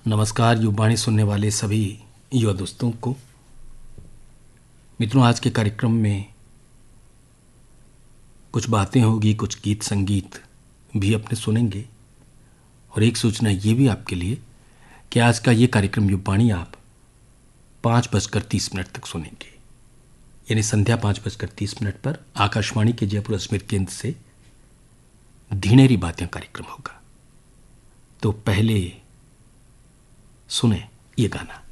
नमस्कार युवाणी सुनने वाले सभी युवा दोस्तों को। मित्रों, आज के कार्यक्रम में कुछ बातें होगी, कुछ गीत संगीत भी अपने सुनेंगे और एक सूचना ये भी आपके लिए कि आज का ये कार्यक्रम युवाणी आप 5:30 तक सुनेंगे, यानी संध्या 5:30 पर आकाशवाणी के जयपुर अस्मिता केंद्र से धीनेरी बातें कार्यक्रम होगा। तो पहले सुने ये गाना।